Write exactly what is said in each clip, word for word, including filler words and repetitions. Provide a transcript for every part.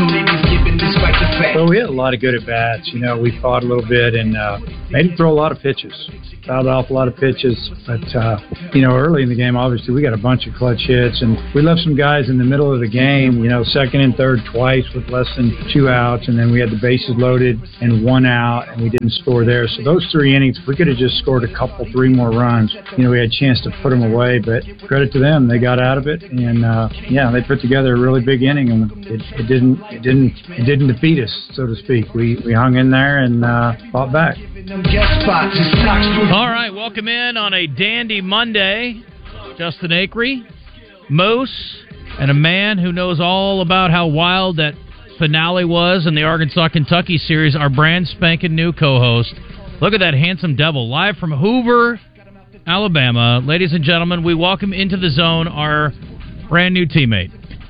too many given despite the fact. Well, we had a lot of good at bats. You know, we fought a little bit and uh, made him throw a lot of pitches. Fouled off a lot of pitches, but uh, you know, early in the game, obviously, we got a bunch of clutch hits, and we left some guys in the middle of the game, you know, second and third twice with less than two outs, and then we had the bases loaded and one out, and we didn't score there. So those three innings, if we could have just scored a couple, three more runs, you know, we had a chance to put them away. But credit to them, they got out of it, and uh, yeah, they put together a really big inning, and it, it didn't, it didn't, it didn't defeat us, so to speak. We we hung in there and uh, fought back. All right, welcome in on a dandy Monday. Justin Acree, Moose, and a man who knows all about how wild that finale was in the Arkansas-Kentucky series, our brand spanking new co-host. Look at that handsome devil, live from Hoover, Alabama. Ladies and gentlemen, we welcome into the zone our brand new teammate,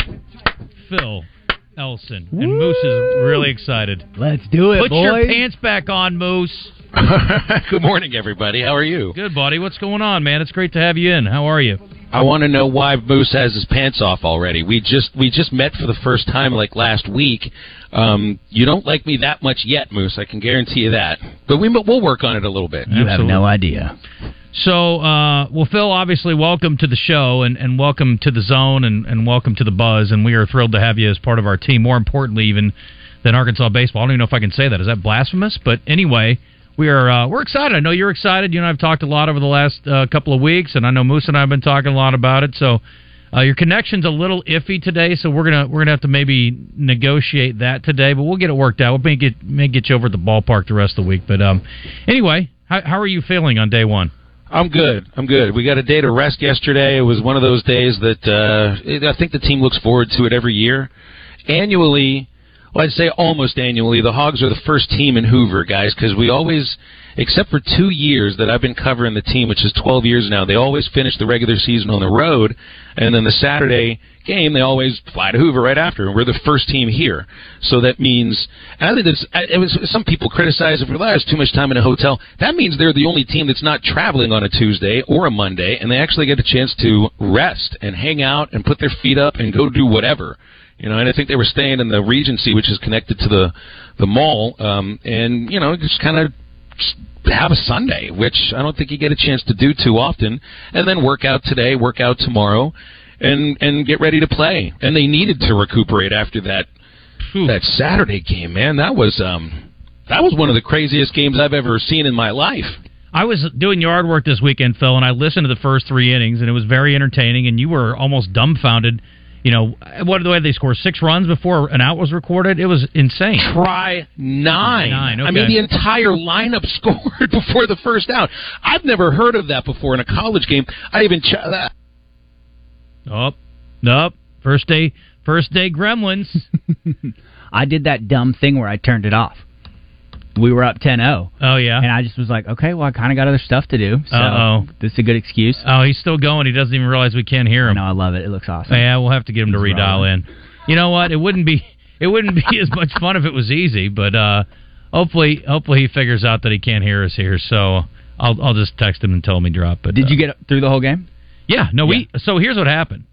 Phil Elson. And Woo! Moose is really excited. Let's do it, Put boys. your pants back on, Moose. Good morning, everybody. How are you? Good, buddy. What's going on, man? It's great to have you in. How are you? I want to know why Moose has his pants off already. We just we just met for the first time like last week. Um, you don't like me that much yet, Moose. I can guarantee you that. But we we'll work on it a little bit. You Absolutely. have no idea. So, uh, well, Phil, obviously, welcome to the show, and, and welcome to the zone, and, and welcome to the Buzz. And we are thrilled to have you as part of our team. More importantly, even than Arkansas baseball. I don't even know if I can say that. Is that blasphemous? But anyway. We are uh, we're excited. I know you're excited. You and I have talked a lot over the last uh, couple of weeks, and I know Moose and I have been talking a lot about it. So uh, your connection's a little iffy today, so we're gonna we're gonna have to maybe negotiate that today, but we'll get it worked out. We'll may get may get you over at the ballpark the rest of the week. But um, anyway, how, how are you feeling on day one? I'm good. I'm good. We got a day to rest yesterday. It was one of those days that uh, I think the team looks forward to it every year. Annually. Well, I'd say almost annually, the Hogs are the first team in Hoover, guys, because we always, except for two years that I've been covering the team, which is twelve years now, they always finish the regular season on the road, and then the Saturday game, they always fly to Hoover right after, and we're the first team here. So that means, and I think that's, it was, some people criticize if we last too much time in a hotel. That means they're the only team that's not traveling on a Tuesday or a Monday, and they actually get a chance to rest and hang out and put their feet up and go do whatever. You know, and I think they were staying in the Regency, which is connected to the the mall, um, and, you know, just kind of have a Sunday, which I don't think you get a chance to do too often, and then work out today, work out tomorrow, and and get ready to play. And they needed to recuperate after that that Saturday game, man. That was um that was one of the craziest games I've ever seen in my life. I was doing yard work this weekend, Phil, and I listened to the first three innings, and it was very entertaining, and you were almost dumbfounded. You know, what the way they scored six runs before an out was recorded? It was insane. Try nine. Nine, okay. I mean, the entire lineup scored before the first out. I've never heard of that before in a college game. I even ch- that. Nope. Nope. First day, first day gremlins. I did that dumb thing where I turned it off. We were up ten oh. Oh, yeah. And I just was like, okay, well, I kind of got other stuff to do. So Uh-oh. This is a good excuse. Oh, he's still going. He doesn't even realize we can't hear him. No, I love it. It looks awesome. Yeah, we'll have to get him to He's redial rolling. in. You know what? It wouldn't be it wouldn't be as much fun if it was easy, but uh, hopefully hopefully he figures out that he can't hear us here. So I'll I'll just text him and tell him he dropped. But Did uh, you get through the whole game? Yeah. No, yeah. we. So here's what happened.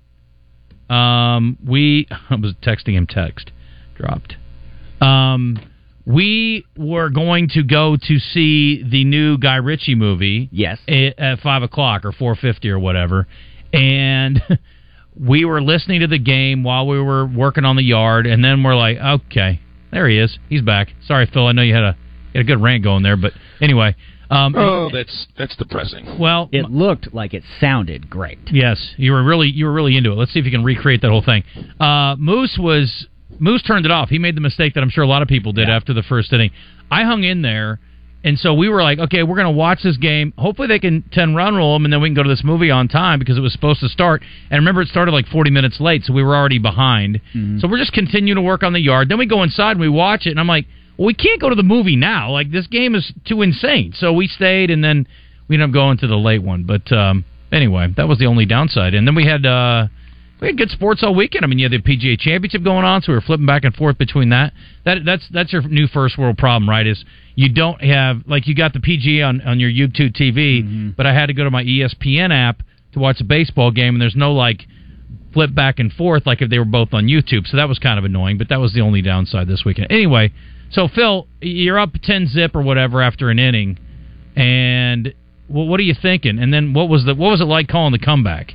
Um, we I was texting him. Text dropped. Um. We were going to go to see the new Guy Ritchie movie. Yes. At five o'clock or four fifty or whatever. And we were listening to the game while we were working on the yard. And then we're like, okay, there he is. He's back. Sorry, Phil. I know you had a, you had a good rant going there. But anyway. Um, oh, that's that's depressing. Well, it looked like it sounded great. Yes. You were really, you were really into it. Let's see if you can recreate that whole thing. Uh, Moose was... Moose turned it off. He made the mistake that I'm sure a lot of people did yeah. after the first inning. I hung in there, and so we were like, okay, we're going to watch this game. Hopefully they can ten-run roll them, and then we can go to this movie on time because it was supposed to start. And remember, it started like forty minutes late, so we were already behind. Mm-hmm. So we're just continuing to work on the yard. Then we go inside and we watch it, and I'm like, well, we can't go to the movie now. Like, this game is too insane. So we stayed, and then we ended up going to the late one. But um, anyway, that was the only downside. And then we had... Uh, We had good sports all weekend. I mean, you had the P G A Championship going on, so we were flipping back and forth between that. That that's that's your new first world problem, right? Is you don't have like you got the P G A on, on your YouTube T V, mm-hmm. but I had to go to my E S P N app to watch a baseball game, and there's no like flip back and forth like if they were both on YouTube. So that was kind of annoying, but that was the only downside this weekend. Anyway, so Phil, you're up ten zip or whatever after an inning, and well, what are you thinking? And then what was the what was it like calling the comeback?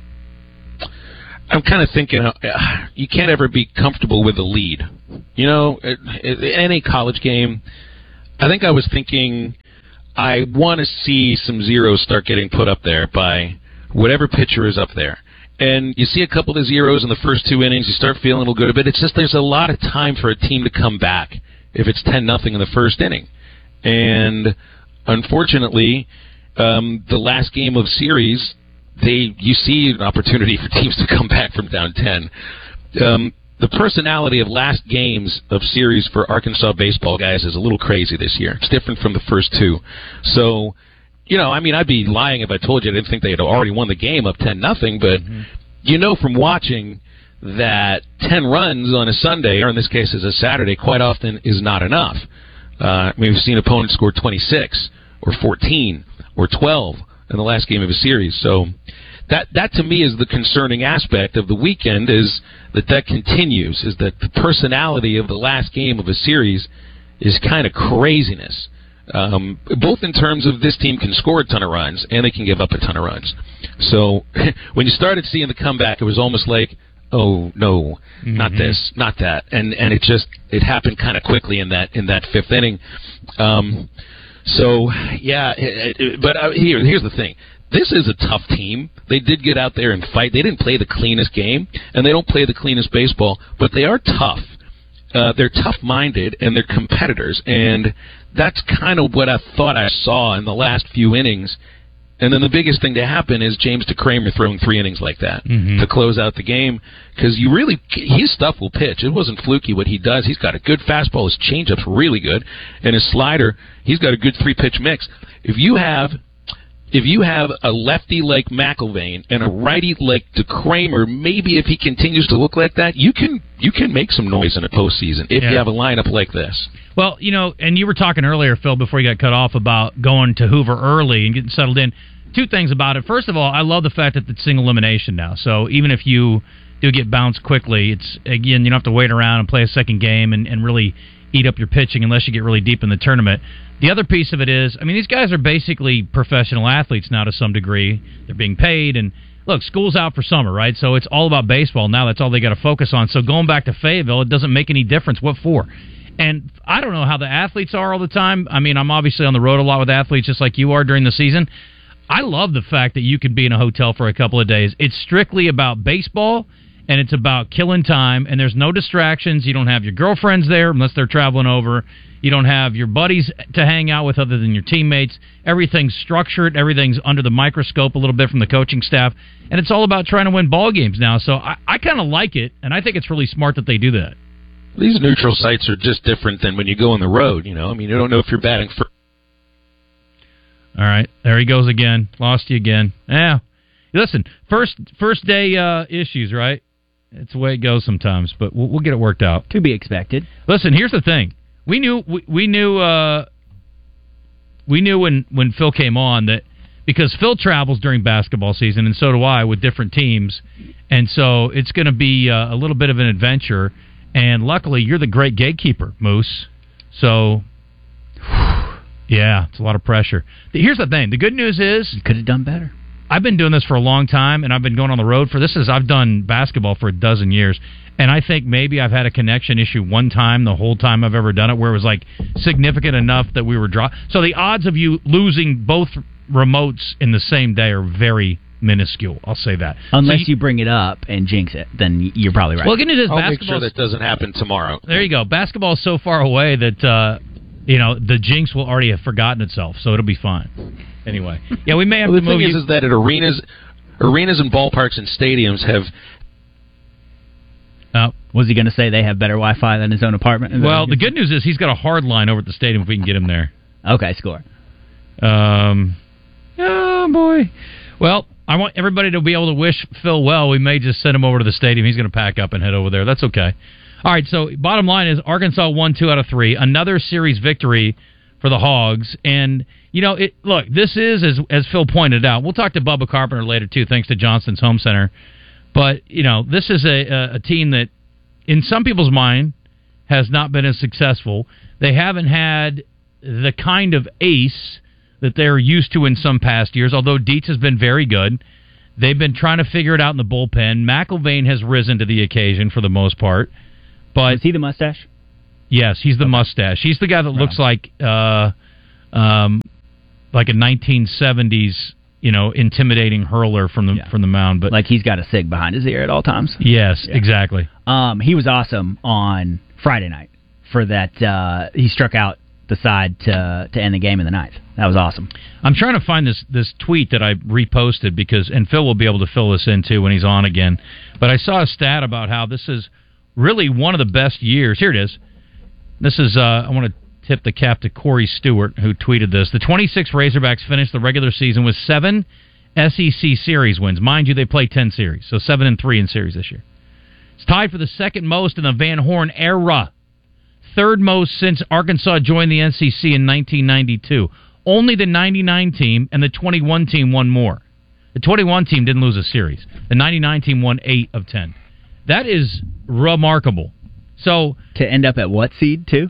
I'm kind of thinking uh, you can't ever be comfortable with the lead. You know, in any college game, I think I was thinking I want to see some zeros start getting put up there by whatever pitcher is up there. And you see a couple of zeros in the first two innings, you start feeling a little good. But it's just there's a lot of time for a team to come back if it's ten nothing in the first inning. And unfortunately, um, the last game of series, they you see an opportunity for teams to come back from down ten. Um, the personality of last games of series for Arkansas baseball guys is a little crazy this year. It's different from the first two. So, you know, I mean, I'd be lying if I told you I didn't think they had already won the game up ten nothing, but mm-hmm. you know from watching that ten runs on a Sunday, or in this case as a Saturday, quite often is not enough. Uh, I mean, we've seen opponents score twenty-six or fourteen or twelve in the last game of a series. So that that to me is the concerning aspect of the weekend, is that that continues, is that the personality of the last game of a series is kind of craziness. Um, both in terms of this team can score a ton of runs and they can give up a ton of runs. So when you started seeing the comeback, it was almost like, oh no, mm-hmm. not this, not that, and and it just it happened kind of quickly in that in that fifth inning. Um, so yeah, it, it, but uh, here here's the thing. This is a tough team. They did get out there and fight. They didn't play the cleanest game, and they don't play the cleanest baseball, but they are tough. Uh, they're tough-minded, and they're competitors, and that's kind of what I thought I saw in the last few innings. And then the biggest thing to happen is James DeCramer throwing three innings like that mm-hmm. to close out the game, because you really his stuff will pitch. It wasn't fluky what he does. He's got a good fastball. His changeup's really good, and his slider, he's got a good three-pitch mix. If you have If you have a lefty like McIlvain and a righty like DeCramer, maybe if he continues to look like that, you can you can make some noise in a postseason if yeah. you have a lineup like this. Well, you know, and you were talking earlier, Phil, before you got cut off, about going to Hoover early and getting settled in. Two things about it. First of all, I love the fact that it's single elimination now. So even if you do get bounced quickly, it's again, you don't have to wait around and play a second game and, and really eat up your pitching unless you get really deep in the tournament. The other piece of it is, I mean, these guys are basically professional athletes now to some degree. They're being paid, and look, school's out for summer, right? So it's all about baseball now. That's all they got to focus on. So going back to Fayetteville, it doesn't make any difference. What for? And I don't know how the athletes are all the time. I mean, I'm obviously on the road a lot with athletes just like you are during the season. I love the fact that you can be in a hotel for a couple of days. It's strictly about baseball, and it's about killing time, and there's no distractions. You don't have your girlfriends there unless they're traveling over. You don't have your buddies to hang out with other than your teammates. Everything's structured. Everything's under the microscope a little bit from the coaching staff, and it's all about trying to win ball games now. So I, I kind of like it, and I think it's really smart that they do that. These neutral sites are just different than when you go on the road. You know, I mean, you don't know if you're batting for. All right, there he goes again. Lost you again. Yeah, listen, first first day uh, issues, right? It's the way it goes sometimes, but we'll, we'll get it worked out. To be expected. Listen, here's the thing. We knew we, we knew uh, we knew when, when Phil came on that because Phil travels during basketball season, and so do I with different teams, and so it's going to be uh, a little bit of an adventure. And luckily, you're the great gatekeeper, Moose. So, yeah, it's a lot of pressure. Here's the thing. The good news is you could have done better. I've been doing this for a long time, and I've been going on the road for this. Is I've done basketball for a dozen years, and I think maybe I've had a connection issue one time the whole time I've ever done it, where it was like significant enough that we were draw. So the odds of you losing both remotes in the same day are very minuscule. I'll say that. Unless so you, you bring it up and jinx it, then you're probably right. Well, good news is I'll make basketball. sure that doesn't happen tomorrow. There you go. Basketball is so far away that uh, you know the jinx will already have forgotten itself, so it'll be fine. Anyway, yeah, we may have well, to the move. thing you. is, is that at arenas. Arenas and ballparks and stadiums have. Oh, was he going to say they have better Wi-Fi than his own apartment? Well, the good news is he's got a hard line over at the stadium if we can get him there. Okay, score. Um, oh, boy. Well, I want everybody to be able to wish Phil well. We may just send him over to the stadium. He's going to pack up and head over there. That's okay. All right, so bottom line is Arkansas won two out of three. Another series victory for the Hogs. And, you know, it look, this is, as as Phil pointed out, we'll talk to Bubba Carpenter later, too, thanks to Johnston's Home Center. But, you know, this is a, a, a team that, in some people's mind, has not been as successful. They haven't had the kind of ace that they're used to in some past years, although Dietz has been very good. They've been trying to figure it out in the bullpen. McIlvain has risen to the occasion for the most part. But is he the mustache? Yes, he's the okay. mustache. He's the guy that right. looks like uh, um, like a nineteen seventies, you know, intimidating hurler from the yeah. from the mound. But like he's got a cig behind his ear at all times. Yes, yeah. exactly. Um, he was awesome on Friday night for that. Uh, he struck out the side to to end the game in the ninth. That was awesome. I'm trying to find this this tweet that I reposted because, and Phil will be able to fill this in too when he's on again. But I saw a stat about how this is really one of the best years. Here it is. This is. Uh, I want to tip the cap to Corey Stewart, who tweeted this. The twenty-six Razorbacks finished the regular season with seven S E C series wins. Mind you, they play ten series, so seven and three in series this year. It's tied for the second most in the Van Horn era. Third most since Arkansas joined the N C C in nineteen ninety-two. Only the ninety-nine team and the twenty-one team won more. The twenty-one team didn't lose a series. The ninety-nine team won eight of ten. That is remarkable. So to end up at what seed too?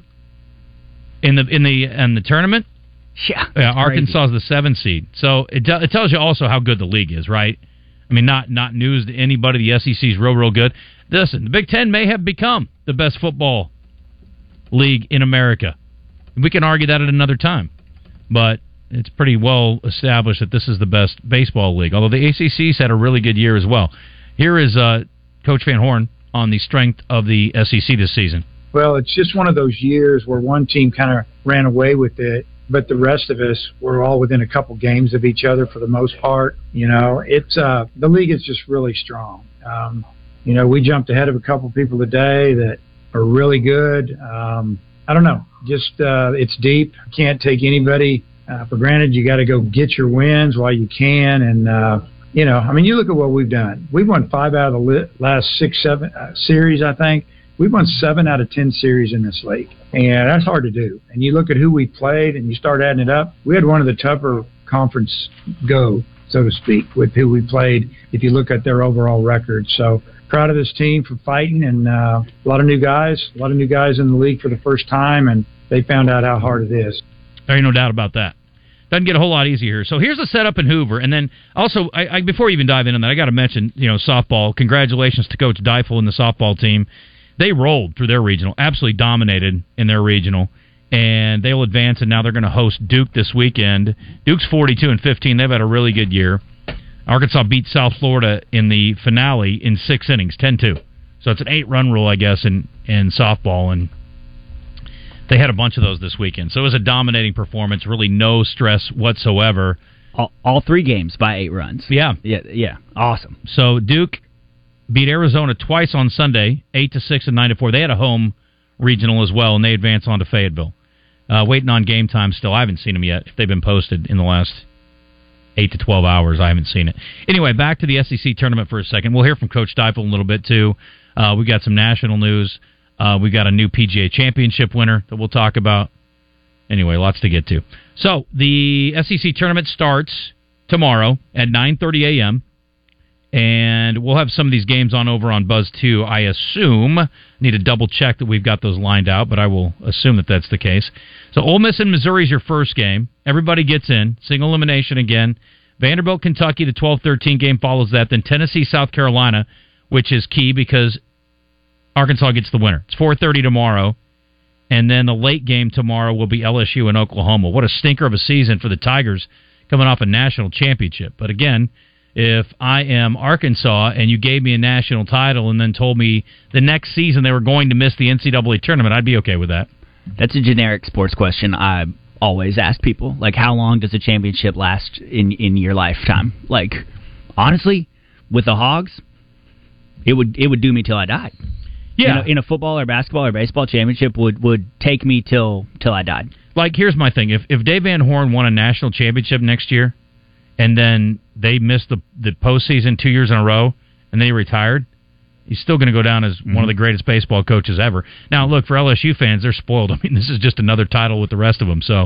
In the in the in the tournament? Yeah. yeah Arkansas is the seventh seed. So it it tells you also how good the league is, right? I mean, not not news to anybody. The S E C is real, real good. Listen, the Big Ten may have become the best football league in America. We can argue that at another time. But it's pretty well established that this is the best baseball league, although the A C C's had a really good year as well. Here is uh, Coach Van Horn on the strength of the S E C this season. Well, it's just one of those years where one team kind of ran away with it, but the rest of us were all within a couple games of each other for the most part. You know, it's uh, the league is just really strong. Um, you know, we jumped ahead of a couple people today that are really good. Um, I don't know. Just uh, it's deep. Can't take anybody uh, for granted. You got to go get your wins while you can. And, uh, you know, I mean, you look at what we've done. We've won five out of the li- last six, seven uh, series, I think. We've won seven out of ten series in this league. And that's hard to do. And you look at who we played and you start adding it up. We had one of the tougher conference go, so to speak, with who we played if you look at their overall record. So, proud of this team for fighting, and uh, a lot of new guys, a lot of new guys in the league for the first time, and they found out how hard it is. There ain't no doubt about that. Doesn't get a whole lot easier. So here's the setup in Hoover, and then also, I, I, before we even dive into that, I got to mention, you know, softball. Congratulations to Coach Deifel and the softball team. They rolled through their regional, absolutely dominated in their regional, and they'll advance, and now they're going to host Duke this weekend. Duke's forty-two and fifteen. They've had a really good year. Arkansas beat South Florida in the finale in six innings, ten two. So it's an eight-run rule, I guess, in, in softball, and they had a bunch of those this weekend. So it was a dominating performance, really no stress whatsoever. All, all three games by eight runs. Yeah. Yeah, yeah, awesome. So Duke beat Arizona twice on Sunday, eight to six and nine to four. They had a home regional as well, and they advanced on to Fayetteville. Uh, waiting on game time still. I haven't seen them yet, if they've been posted in the last eight to twelve hours. I haven't seen it. Anyway, back to the S E C tournament for a second. We'll hear from Coach Deifel a little bit, too. Uh, we got some national news. Uh, we got a new P G A championship winner that we'll talk about. Anyway, lots to get to. So, the S E C tournament starts tomorrow at nine thirty a.m., and we'll have some of these games on over on Buzz two, I assume. Need to double-check that we've got those lined out, but I will assume that that's the case. So Ole Miss and Missouri is your first game. Everybody gets in. Single elimination again. Vanderbilt, Kentucky, the twelve thirteen game follows that. Then Tennessee, South Carolina, which is key because Arkansas gets the winner. It's four thirty tomorrow. And then the late game tomorrow will be L S U and Oklahoma. What a stinker of a season for the Tigers coming off a national championship. But again, if I am Arkansas and you gave me a national title and then told me the next season they were going to miss the N C double A tournament, I'd be okay with that. That's a generic sports question I always ask people. Like, how long does a championship last in, in your lifetime? Like, honestly, with the Hogs, it would it would do me till I died. Yeah. In a, in a football or basketball or baseball championship would, would take me till till I died. Like, here's my thing. If, if Dave Van Horn won a national championship next year, and then they missed the the postseason two years in a row, and they retired, he's still going to go down as mm-hmm. one of the greatest baseball coaches ever. Now, look, for L S U fans, they're spoiled. I mean, this is just another title with the rest of them. So,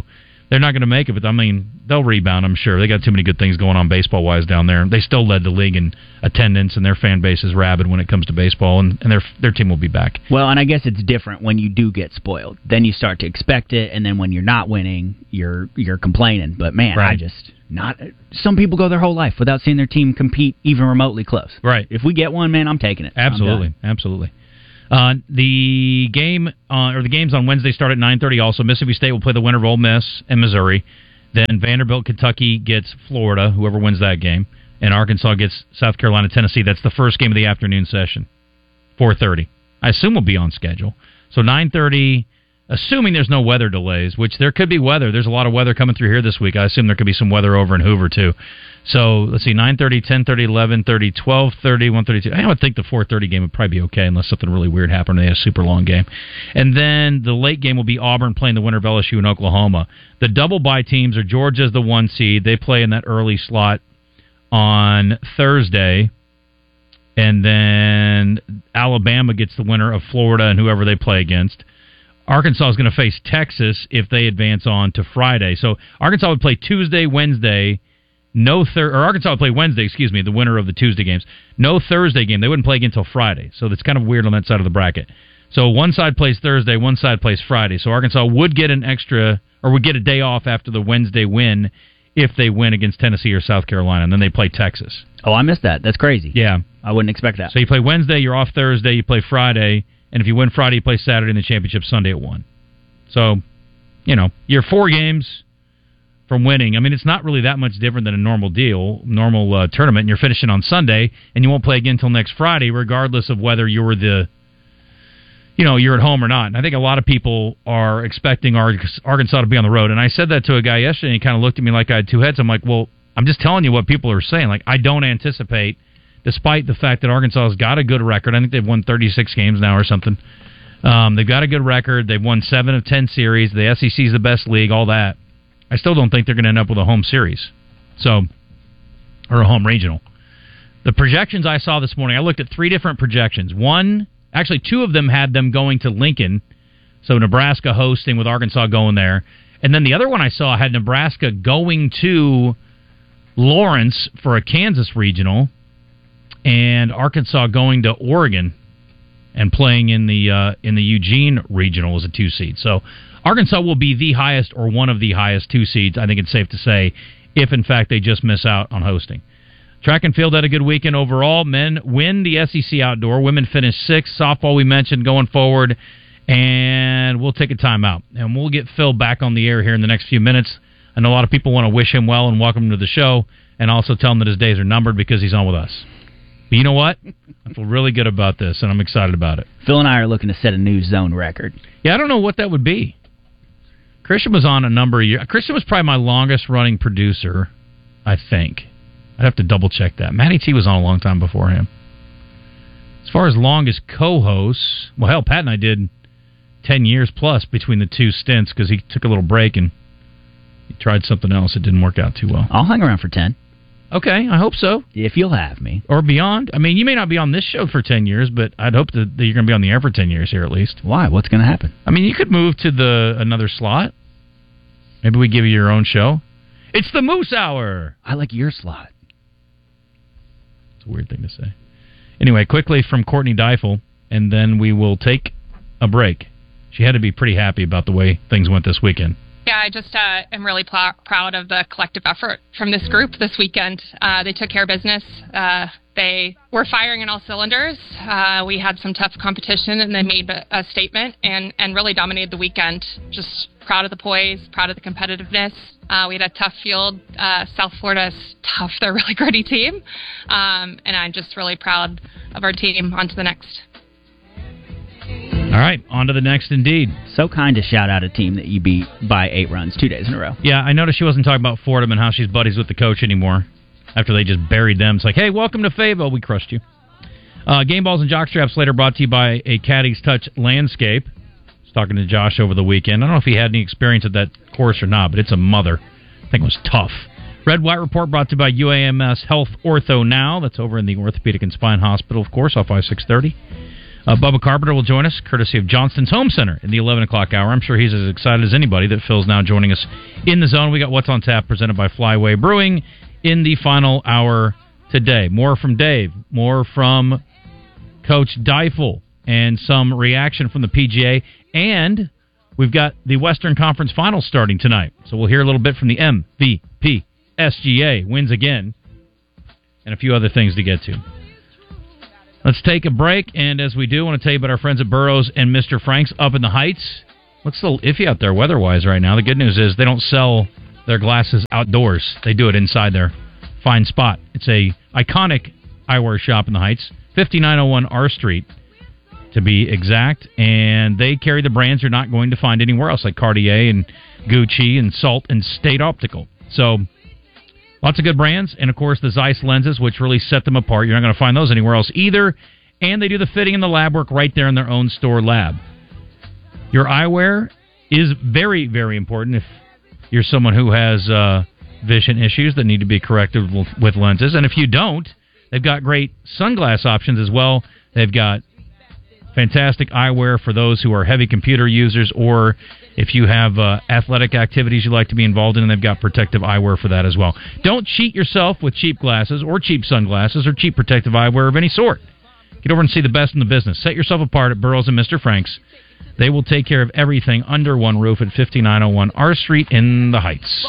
They're not going to make it, but I mean, they'll rebound, I'm sure. They got too many good things going on baseball-wise down there. They still led the league in attendance, and their fan base is rabid when it comes to baseball, and, and their their team will be back. Well, and I guess it's different when you do get spoiled. Then you start to expect it, and then when you're not winning, you're you're complaining. But, man, right. I just... not. Some people go their whole life without seeing their team compete even remotely close. Right. If we get one, man, I'm taking it. Absolutely, absolutely. Uh, the game uh, or the games on Wednesday start at nine thirty. Also, Mississippi State will play the winner of Ole Miss and Missouri. Then Vanderbilt, Kentucky gets Florida, whoever wins that game, and Arkansas gets South Carolina, Tennessee. That's the first game of the afternoon session, four thirty. I assume we'll be on schedule. So nine thirty, assuming there's no weather delays, which there could be weather. There's a lot of weather coming through here this week. I assume there could be some weather over in Hoover, too. So, let's see, nine thirty, ten thirty, eleven thirty, twelve thirty, one thirty-two. I would think the four thirty game would probably be okay unless something really weird happened and they had a super long game. And then the late game will be Auburn playing the winner of L S U and Oklahoma. The double-bye teams are Georgia's the one seed. They play in that early slot on Thursday. And then Alabama gets the winner of Florida and whoever they play against. Arkansas is going to face Texas if they advance on to Friday. So Arkansas would play Tuesday, Wednesday, no thir- or Arkansas would play Wednesday, excuse me, the winner of the Tuesday games. No Thursday game. They wouldn't play again until Friday. So that's kind of weird on that side of the bracket. So one side plays Thursday, one side plays Friday. So Arkansas would get an extra, or would get a day off after the Wednesday win if they win against Tennessee or South Carolina, and then they play Texas. Oh, I missed that. That's crazy. Yeah. I wouldn't expect that. So you play Wednesday, you're off Thursday, you play Friday, and if you win Friday, you play Saturday in the championship Sunday at one. So, you know, you're four games from winning. I mean, it's not really that much different than a normal deal, normal uh, tournament, and you're finishing on Sunday, and you won't play again until next Friday, regardless of whether you're the, you know, you're at home or not. And I think a lot of people are expecting Arkansas to be on the road. And I said that to a guy yesterday, and he kind of looked at me like I had two heads. I'm like, well, I'm just telling you what people are saying. Like, I don't anticipate, despite the fact that Arkansas has got a good record. I think they've won thirty-six games now or something. Um, they've got a good record. They've won seven of ten series. The S E C is the best league, all that. I still don't think they're going to end up with a home series, so or a home regional. The projections I saw this morning, I looked at three different projections. One, actually two of them had them going to Lincoln, so Nebraska hosting with Arkansas going there. And then the other one I saw had Nebraska going to Lawrence for a Kansas regional and Arkansas going to Oregon and playing in the uh, in the Eugene regional as a two seed. So Arkansas will be the highest or one of the highest two seeds, I think it's safe to say, if in fact they just miss out on hosting. Track and field had a good weekend overall. Men win the S E C outdoor. Women finish sixth. Softball we mentioned going forward. And we'll take a timeout. And we'll get Phil back on the air here in the next few minutes. I know a lot of people want to wish him well and welcome him to the show and also tell him that his days are numbered because he's on with us. But you know what? I feel really good about this, and I'm excited about it. Phil and I are looking to set a new zone record. Yeah, I don't know what that would be. Christian was on a number of years. Christian was probably my longest-running producer, I think. I'd have to double-check that. Matty T was on a long time before him. As far as longest co-hosts, well, hell, Pat and I did ten years plus between the two stints because he took a little break and he tried something else. It didn't work out too well. I'll hang around for ten. Okay, I hope so. If you'll have me. Or beyond. I mean, you may not be on this show for ten years, but I'd hope that, that you're going to be on the air for ten years here at least. Why? What's going to happen? I mean, you could move to the another slot. Maybe we give you your own show. It's the Moose Hour. I like your slot. It's a weird thing to say. Anyway, quickly from Courtney Deifel, and then we will take a break. She had to be pretty happy about the way things went this weekend. Yeah, I just uh, am really pl- proud of the collective effort from this group this weekend. Uh, they took care of business. Uh, they were firing in all cylinders. Uh, we had some tough competition, and they made a, a statement and, and really dominated the weekend. Just proud of the poise, proud of the competitiveness. Uh, we had a tough field. Uh, South Florida's tough. They're a really gritty team. Um, and I'm just really proud of our team. On to the next. All right, on to the next indeed. So kind to shout out a team that you beat by eight runs two days in a row. Yeah, I noticed she wasn't talking about Fordham and how she's buddies with the coach anymore after they just buried them. It's like, hey, welcome to Fayetteville. We crushed you. Uh, Game Balls and Jockstraps later brought to you by a Caddy's Touch Landscape. I was talking to Josh over the weekend. I don't know if he had any experience at that course or not, but it's a mother. I think it was tough. Red White Report brought to you by U A M S Health Ortho Now. That's over in the Orthopedic and Spine Hospital, of course, off I six thirty. Uh, Bubba Carpenter will join us, courtesy of Johnston's Home Center in the eleven o'clock hour. I'm sure he's as excited as anybody that Phil's now joining us in the zone. We got What's on Tap presented by Flyway Brewing in the final hour today. More from Dave, more from Coach Deifel, and some reaction from the P G A. And we've got the Western Conference Finals starting tonight. So we'll hear a little bit from the M V P. S G A wins again, and a few other things to get to. Let's take a break, and as we do, I want to tell you about our friends at Burroughs and Mister Frank's up in the Heights. Looks a little iffy out there weather-wise right now. The good news is they don't sell their glasses outdoors. They do it inside their fine spot. It's a iconic eyewear shop in the Heights, fifty-nine oh one R Street, to be exact, and they carry the brands you're not going to find anywhere else, like Cartier and Gucci and Salt and State Optical. So lots of good brands, and of course the Zeiss lenses, which really set them apart. You're not going to find those anywhere else either. And they do the fitting and the lab work right there in their own store lab. Your eyewear is very, very important if you're someone who has uh, vision issues that need to be corrected with lenses. And if you don't, they've got great sunglass options as well. They've got fantastic eyewear for those who are heavy computer users, or if you have uh, athletic activities you like to be involved in, they've got protective eyewear for that as well. Don't cheat yourself with cheap glasses or cheap sunglasses or cheap protective eyewear of any sort. Get over and see the best in the business. Set yourself apart at Burroughs and Mister Frank's. They will take care of everything under one roof at fifty-nine oh one R Street in the Heights.